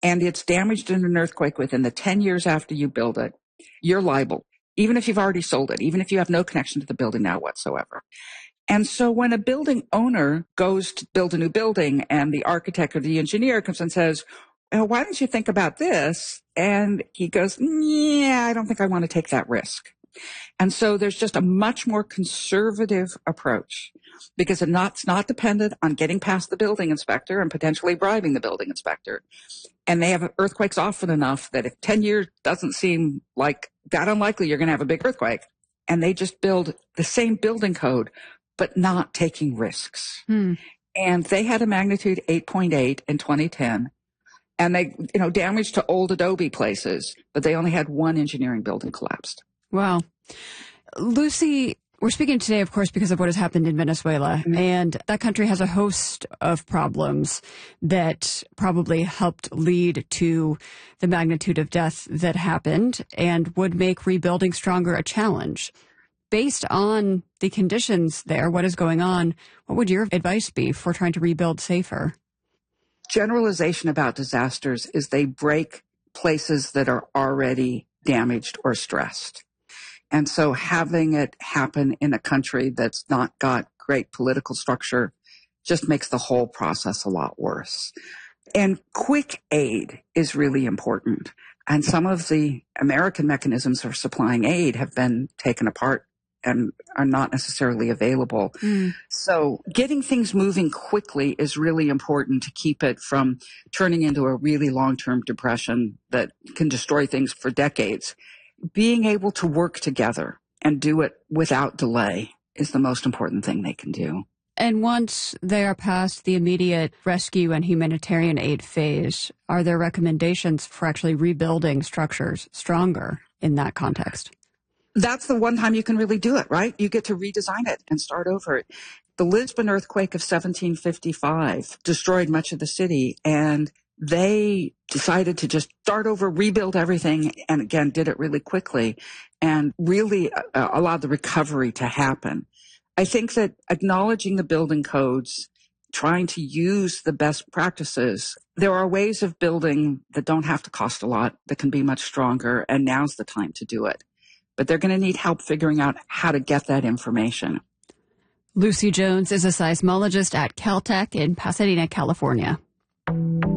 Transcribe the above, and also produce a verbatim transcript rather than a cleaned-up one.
and it's damaged in an earthquake within the ten years after you build it, you're liable, even if you've already sold it, even if you have no connection to the building now whatsoever. And so when a building owner goes to build a new building and the architect or the engineer comes and says, oh, why don't you think about this? And he goes, yeah, I don't think I want to take that risk. And so there's just a much more conservative approach because it's not, it's not dependent on getting past the building inspector and potentially bribing the building inspector. And they have earthquakes often enough that if ten years doesn't seem like that unlikely you're going to have a big earthquake, and they just build the same building code, but not taking risks. Hmm. And they had a magnitude eight point eight in twenty ten. And they, you know, damage to old Adobe places, but they only had one engineering building collapsed. Wow. Lucy, we're speaking today, of course, because of what has happened in Venezuela. Mm-hmm. And that country has a host of problems that probably helped lead to the magnitude of death that happened and would make rebuilding stronger a challenge. Based on the conditions there, what is going on, what would your advice be for trying to rebuild safer? Generalization about disasters is they break places that are already damaged or stressed. And so having it happen in a country that's not got great political structure just makes the whole process a lot worse. And quick aid is really important. And some of the American mechanisms for supplying aid have been taken apart and are not necessarily available. Mm. So getting things moving quickly is really important to keep it from turning into a really long-term depression that can destroy things for decades. Being able to work together and do it without delay is the most important thing they can do. And once they are past the immediate rescue and humanitarian aid phase, are there recommendations for actually rebuilding structures stronger in that context? That's the one time you can really do it, right? You get to redesign it and start over. The Lisbon earthquake of seventeen fifty-five destroyed much of the city, and they decided to just start over, rebuild everything, and again, did it really quickly and really uh, allowed the recovery to happen. I think that acknowledging the building codes, trying to use the best practices, there are ways of building that don't have to cost a lot, that can be much stronger, and now's the time to do it. But they're going to need help figuring out how to get that information. Lucy Jones is a seismologist at Caltech in Pasadena, California.